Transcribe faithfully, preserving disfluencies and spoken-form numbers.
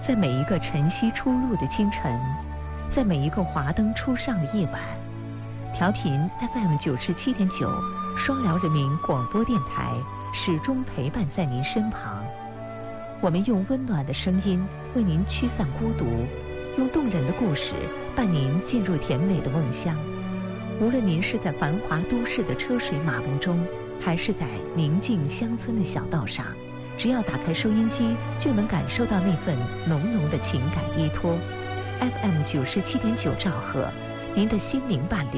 在每一个晨曦初露的清晨，在每一个华灯初上的夜晚，调频 F M 九十七点九，双辽人民广播电台始终陪伴在您身旁。我们用温暖的声音为您驱散孤独，用动人的故事伴您进入甜美的梦乡。无论您是在繁华都市的车水马龙中，还是在宁静乡村的小道上，只要打开收音机，就能感受到那份浓浓的情感依托。F M 九十七点九兆赫，您的心灵伴侣。